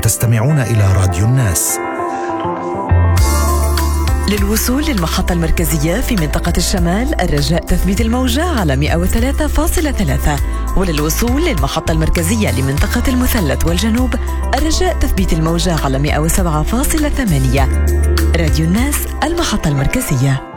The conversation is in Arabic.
تستمعون إلى راديو الناس. للوصول للمحطة المركزية في منطقة الشمال الرجاء تثبيت الموجة على 103.3، وللوصول للمحطة المركزية لمنطقة المثلث والجنوب الرجاء تثبيت الموجة على 107.8. راديو الناس، المحطة المركزية.